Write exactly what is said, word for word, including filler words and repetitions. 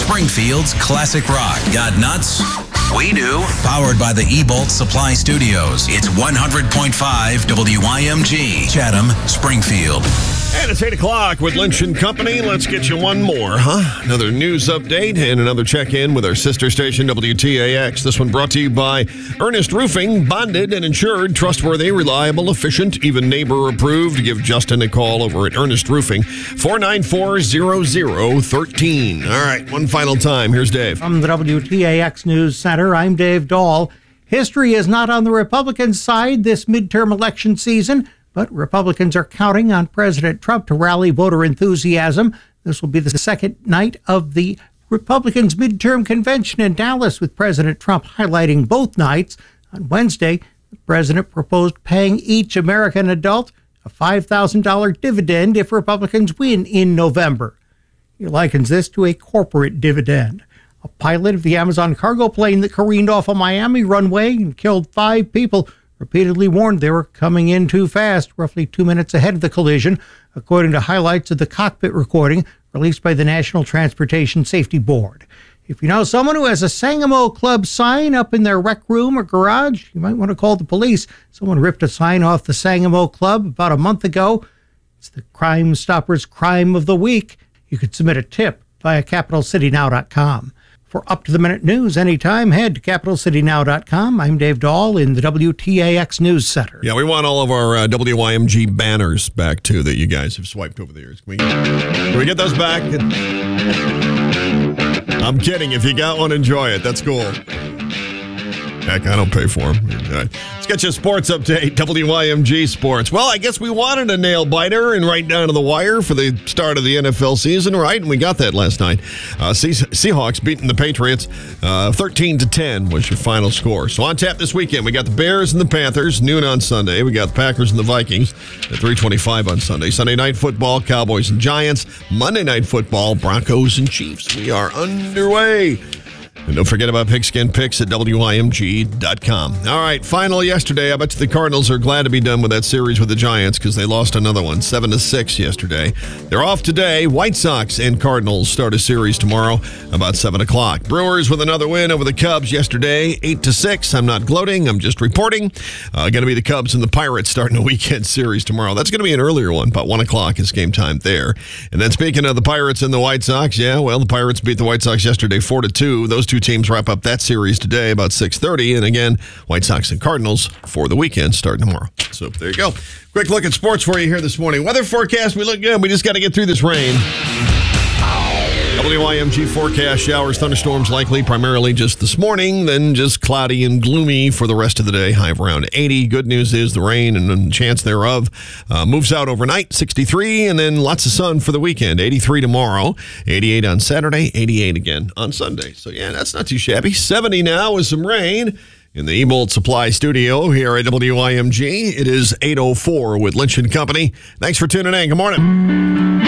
Springfield's classic rock. Got nuts? We do. Powered by the E-Bolt Supply Studios. It's one hundred point five W I M G. Chatham, Springfield. And it's eight o'clock with Lynch and Company. Let's get you one more, huh? Another news update and another check-in with our sister station, W T A X. This one brought to you by Ernest Roofing. Bonded and insured, trustworthy, reliable, efficient, even neighbor-approved. Give Justin a call over at Ernest Roofing, four nine four, zero zero one three. All right, one final time. Here's Dave. From the W T A X News Center, I'm Dave Dahl. History is not on the Republican side this midterm election season, but Republicans are counting on President Trump to rally voter enthusiasm. This will be the second night of the Republicans' midterm convention in Dallas, with President Trump highlighting both nights. On Wednesday, the president proposed paying each American adult a five thousand dollars dividend if Republicans win in November. He likens this to a corporate dividend. A pilot of the Amazon cargo plane that careened off a Miami runway and killed five people repeatedly warned they were coming in too fast, roughly two minutes ahead of the collision, according to highlights of the cockpit recording released by the National Transportation Safety Board. If you know someone who has a Sangamo Club sign up in their rec room or garage, you might want to call the police. Someone ripped a sign off the Sangamo Club about a month ago. It's the Crime Stoppers Crime of the Week. You could submit a tip via capital city now dot com. For up-to-the-minute news anytime, head to capital city now dot com. I'm Dave Dahl in the W T A X News Center. Yeah, we want all of our uh, W I M G banners back, too, that you guys have swiped over the years. Can we, can we get those back? I'm kidding. If you got one, enjoy it. That's cool. Heck, I don't pay for them. Let's get you a sports update, W I M G Sports. Well, I guess we wanted a nail-biter and right down to the wire for the start of the N F L season, right? And we got that last night. Uh, Seahawks beating the Patriots uh, thirteen to ten was your final score. So on tap this weekend, we got the Bears and the Panthers, noon on Sunday. We got the Packers and the Vikings at three twenty-five on Sunday. Sunday night football, Cowboys and Giants. Monday night football, Broncos and Chiefs. We are underway. And don't forget about Pigskin Picks at W I M G dot com. All right, final yesterday. I bet you the Cardinals are glad to be done with that series with the Giants because they lost another one, seven to six yesterday. They're off today. White Sox and Cardinals start a series tomorrow about seven o'clock. Brewers with another win over the Cubs yesterday, eight to six. I'm not gloating. I'm just reporting. Uh, going to be the Cubs and the Pirates starting a weekend series tomorrow. That's going to be an earlier one, about one o'clock is game time there. And then speaking of the Pirates and the White Sox, yeah, well, the Pirates beat the White Sox yesterday four to two. Those two teams wrap up that series today about six thirty. And again, White Sox and Cardinals for the weekend starting tomorrow. So there you go. Quick look at sports for you here this morning. Weather forecast, we look good. We just got to get through this rain. W I M G forecast, showers, thunderstorms likely primarily just this morning, then just cloudy and gloomy for the rest of the day. High of around eighty. Good news is the rain and the chance thereof uh, moves out overnight, sixty-three, and then lots of sun for the weekend. eighty-three tomorrow, eighty-eight on Saturday, eighty-eight again on Sunday. So yeah, that's not too shabby. seventy now with some rain in the E-Bolt Supply Studio here at W I M G. It is eight oh four with Lynch and Company. Thanks for tuning in. Good morning.